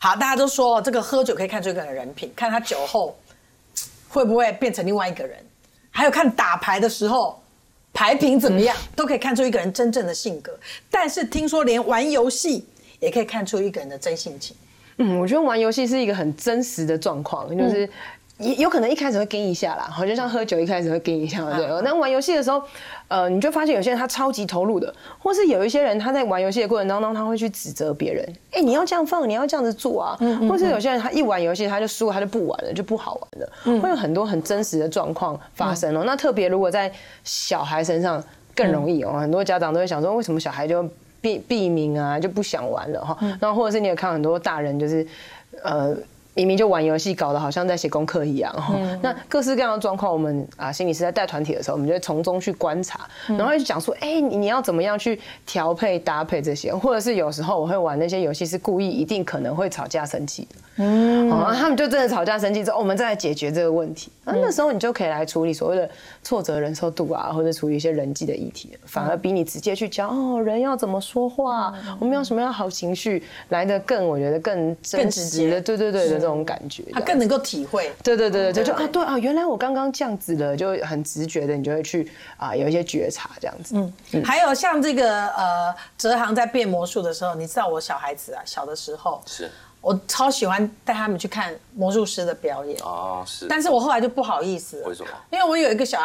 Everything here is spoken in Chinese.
好，大家都说这个喝酒可以看出一个人的人品，看他酒后会不会变成另外一个人，还有看打牌的时候牌品怎么样，都可以看出一个人真正的性格。但是听说连玩游戏也可以看出一个人的真性情。 我觉得玩游戏是一个很真实的状况，就是。有可能一开始会跟一下啦，好就像喝酒一开始会跟一下，对。那玩游戏的时候，你就发现有些人他超级投入的，或是有一些人他在玩游戏的过程当中，他会去指责别人，你要这样放，你要这样子做啊，或是有些人他一玩游戏他就输，他就不玩了，就不好玩了，会有很多很真实的状况发生哦。那特别如果在小孩身上更容易哦，很多家长都会想说，为什么小孩就避名啊，就不想玩了哈？然后或者是你也看很多大人就是明明就玩游戏，搞得好像在写功课一样。那各式各样的状况，我们心理师在带团体的时候，我们就会从中去观察，然后去讲说，你要怎么样去调配搭配这些，或者是有时候我会玩那些游戏是故意一定可能会吵架生气的。他们就真的吵架生气之后，我们再来解决这个问题。那时候你就可以来处理所谓的挫折忍受度啊，或者处理一些人际的议题，反而比你直接去讲人要怎么说话，我们要什么样好情绪来得更，我觉得更真实的，对的这种感觉， 他更能够体会。 对，就原来我刚刚这样子了，就很直觉的，你就会去有一些觉察这样子。 还有像这个哲航在变魔术的时候，你知道我小孩子小的时候是。 我超喜欢带他们去看魔术师的表演是， 但是我后来就不好意思了。 为什么？ 因为我有一个小孩。